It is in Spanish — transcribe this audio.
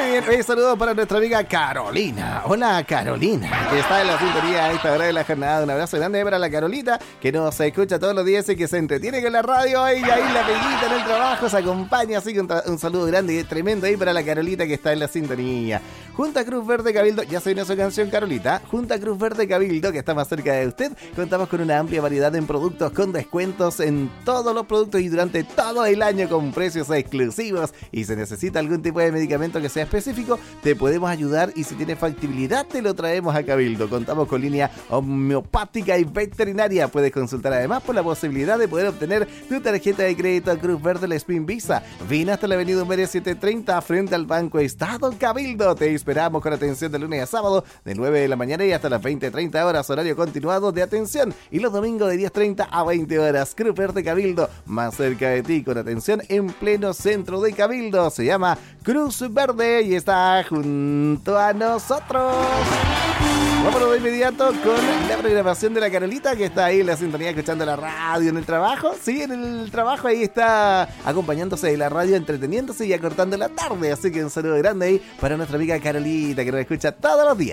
Muy bien, un saludo para nuestra amiga Carolina. Hola Carolina, que está en la sintonía a esta hora de la jornada. Un abrazo grande para la Carolita, que nos escucha todos los días y que se entretiene con la radio. Y ahí la peguita en el trabajo se acompaña. Así que un saludo grande y tremendo ahí para la Carolita que está en la sintonía. Junto a Cruz Verde Cabildo, ya se vino su canción Carolita. Junto a Cruz Verde Cabildo, que está más cerca de usted, contamos con una amplia variedad en productos con descuentos en todos los productos y durante todo el año con precios exclusivos. Y si necesita algún tipo de medicamento que sea específico, te podemos ayudar y si tiene factibilidad te lo traemos a Cabildo. Contamos con línea homeopática y veterinaria. Puedes consultar además por la posibilidad de poder obtener tu tarjeta de crédito Cruz Verde La Spin Visa. Ven hasta la avenida Humere 730 frente al Banco Estado Cabildo. Te esperamos con atención de lunes a sábado de 9 de la mañana y hasta las 20:30 horas, horario continuado de atención, y los domingos de 10:30 a 20 horas. Cruz Verde Cabildo, más cerca de ti, con atención en pleno centro de Cabildo. Se llama Cruz Verde y está junto a nosotros. Vámonos de inmediato con la programación de la Carolita, que está ahí en la sintonía escuchando la radio en el trabajo. Sí, en el trabajo ahí está acompañándose de la radio, entreteniéndose y acortando la tarde. Así que un saludo grande ahí para nuestra amiga Carolita, que nos escucha todos los días.